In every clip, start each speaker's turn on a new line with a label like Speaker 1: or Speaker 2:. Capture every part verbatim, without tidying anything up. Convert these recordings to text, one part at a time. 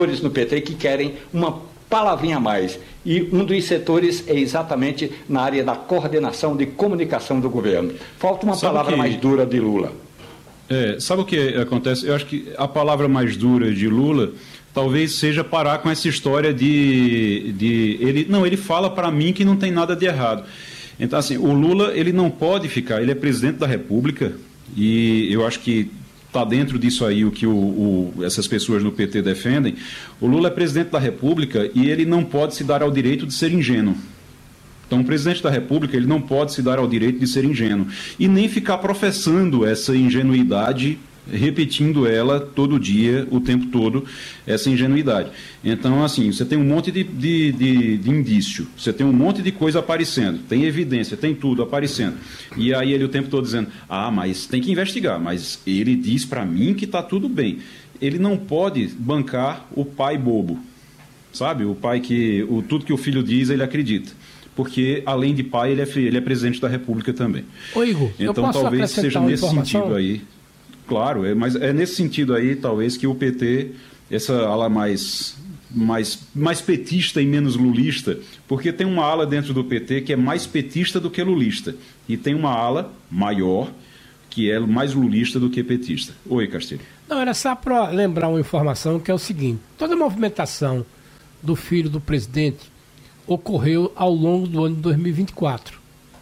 Speaker 1: no P T que querem uma palavrinha a mais. E um dos setores é exatamente na área da coordenação de comunicação do governo. Falta uma
Speaker 2: Sabe
Speaker 1: palavra
Speaker 2: que...
Speaker 1: mais dura de Lula.
Speaker 2: É, sabe o que acontece? Eu acho que a palavra mais dura de Lula talvez seja parar com essa história de... de ele, não, ele fala para mim que não tem nada de errado. Então, assim, o Lula, ele não pode ficar, ele é presidente da República e eu acho que está dentro disso aí o que o, o, essas pessoas no P T defendem. O Lula é presidente da República e ele não pode se dar ao direito de ser ingênuo. Então, o presidente da República, ele não pode se dar ao direito de ser ingênuo. E nem ficar professando essa ingenuidade, repetindo ela todo dia, o tempo todo, essa ingenuidade. Então, assim, você tem um monte de, de, de, de indício, você tem um monte de coisa aparecendo, tem evidência, tem tudo aparecendo. E aí ele o tempo todo dizendo, ah, mas tem que investigar, mas ele diz para mim que está tudo bem. Ele não pode bancar o pai bobo, sabe? O pai que, o, tudo que o filho diz, ele acredita. Porque, além de pai, ele é, ele é presidente da República também.
Speaker 3: Ô, Igor,
Speaker 2: então,
Speaker 3: eu posso
Speaker 2: talvez seja nesse
Speaker 3: informação?
Speaker 2: sentido aí. Claro, é, mas é nesse sentido aí, talvez, que o P T, essa ala mais, mais, mais petista e menos lulista, porque tem uma ala dentro do P T que é mais petista do que lulista. E tem uma ala maior que é mais lulista do que petista. Oi, Castilho.
Speaker 3: Não, era só para lembrar uma informação que é o seguinte: toda a movimentação do filho do presidente ocorreu ao longo do ano de dois mil e vinte e quatro,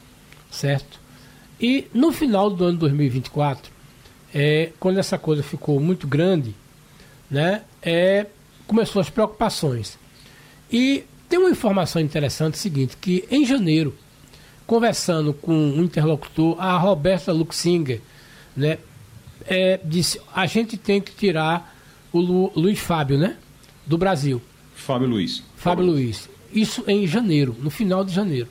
Speaker 3: certo? E no final do ano de dois mil e vinte e quatro, é, quando essa coisa ficou muito grande, né, é, começou as preocupações. E tem uma informação interessante, seguinte, que em janeiro, conversando com um interlocutor, a Roberta Luxinger, né, é, disse, a gente tem que tirar o Lu, Luiz Fábio, né, do Brasil.
Speaker 2: Fábio Luiz.
Speaker 3: Fábio,
Speaker 2: Fábio
Speaker 3: Luiz. Isso em janeiro, no final de janeiro.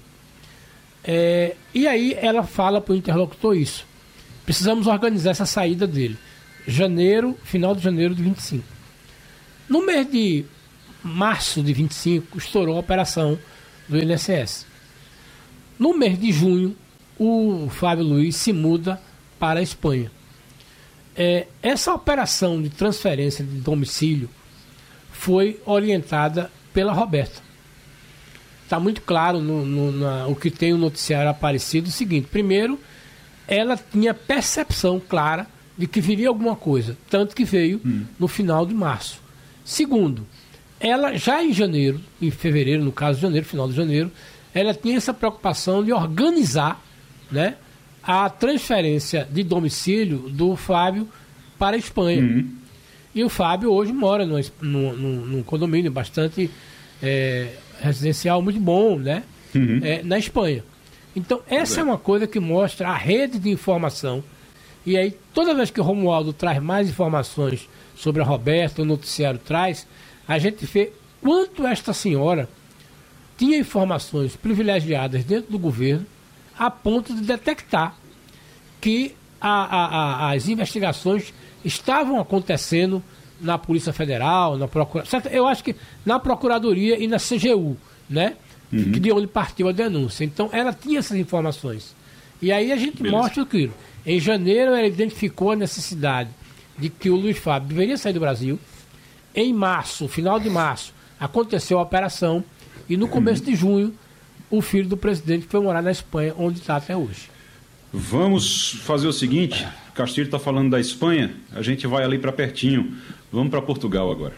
Speaker 3: É, e aí ela fala para o interlocutor isso. Precisamos organizar essa saída dele. Janeiro, final de janeiro de vinte e cinco. No mês de março de vinte e cinco, estourou a operação do I N S S. No mês de junho, o Fábio Luiz se muda para a Espanha. É, essa operação de transferência de domicílio foi orientada pela Roberta. Está muito claro no, no, na, o que tem o noticiário aparecido, o seguinte: primeiro, ela tinha percepção clara de que viria alguma coisa, tanto que veio hum. no final de março. Segundo, ela já em janeiro, em fevereiro, no caso de janeiro, final de janeiro, ela tinha essa preocupação de organizar, né, a transferência de domicílio do Fábio para a Espanha. Hum. E o Fábio hoje mora num, num, num condomínio bastante é, residencial, muito bom, né? Uhum. É, na Espanha. Então, essa é. é uma coisa que mostra a rede de informação. E aí, toda vez que o Romualdo traz mais informações sobre a Roberta, o noticiário traz, a gente vê quanto esta senhora tinha informações privilegiadas dentro do governo a ponto de detectar que a, a, a, as investigações estavam acontecendo na Polícia Federal, na Procuradoria, eu acho que na Procuradoria e na C G U, né? Uhum. De onde partiu a denúncia. Então, ela tinha essas informações. E aí a gente Beleza. mostra aquilo. Em janeiro, ela identificou a necessidade de que o Luiz Fábio deveria sair do Brasil. Em março, final de março, aconteceu a operação. E no começo uhum. de junho, o filho do presidente foi morar na Espanha, onde está até hoje.
Speaker 2: Vamos fazer o seguinte: Castilho está falando da Espanha, a gente vai ali para pertinho. Vamos para Portugal agora.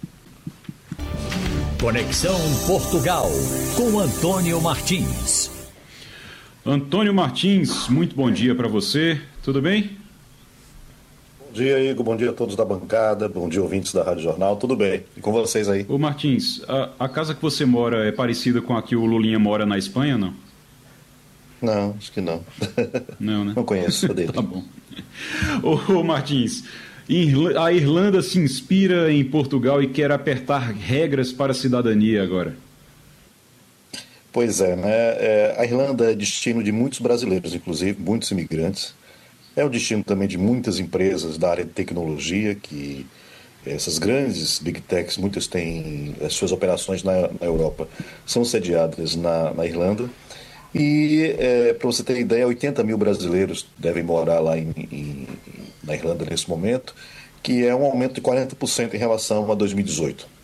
Speaker 4: Conexão Portugal, com Antônio Martins.
Speaker 2: Antônio Martins, muito bom dia para você, tudo bem?
Speaker 5: Bom dia, Igor, bom dia a todos da bancada, bom dia, ouvintes da Rádio Jornal, tudo bem? E com vocês aí?
Speaker 2: Ô Martins, a, a casa que você mora é parecida com a que o Lulinha mora na Espanha, não?
Speaker 5: Não, acho que não.
Speaker 2: Não, né?
Speaker 5: Não conheço a dele.
Speaker 2: Tá bom. Ô, ô Martins, a Irlanda se inspira em Portugal e quer apertar regras para a cidadania agora.
Speaker 5: Pois é, né? É, a Irlanda é destino de muitos brasileiros, inclusive, muitos imigrantes. É o destino também de muitas empresas da área de tecnologia, que essas grandes big techs, muitas têm as suas operações na, na Europa, são sediadas na, na Irlanda. E, é, para você ter ideia, oitenta mil brasileiros devem morar lá em, em, na Irlanda nesse momento, que é um aumento de quarenta por cento em relação a dois mil e dezoito.